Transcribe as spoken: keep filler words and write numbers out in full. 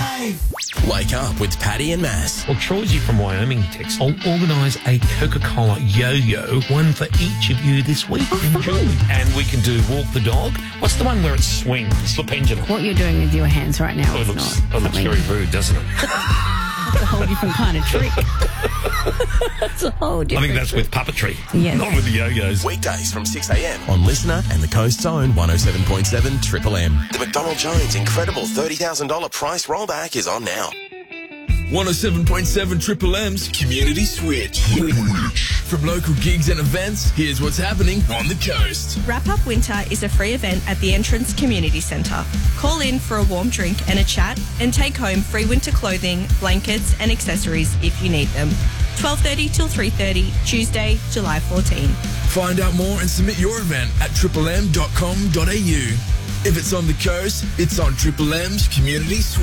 Dave. Wake up with Paddy and Mass. Well, Troy's from Wyoming text. I'll organise a Coca-Cola yo-yo, one for each of you this week. Enjoy. And we can do walk the dog. What's the one where it swings? The pendulum. What you're doing with your hands right now Oh, is it looks, not. oh, it looks very rude, doesn't it? That's a whole different kind of trick. That's a whole I different think that's trick. with puppetry, Yes. not with the yo-yos. Weekdays from six a.m. on Listener and the Coast's own one oh seven point seven Triple M. The McDonald Jones incredible thirty thousand dollars price rollback is on now. one oh seven point seven Triple M's Community Switch. From local gigs and events, here's what's happening on the coast. Wrap Up Winter is a free event at the Entrance Community Centre. Call in for a warm drink and a chat and take home free winter clothing, blankets and accessories if you need them. twelve thirty till three thirty, Tuesday, July fourteenth. Find out more and submit your event at triple m dot com dot a u. If it's on the coast, it's on Triple M's Community Switch.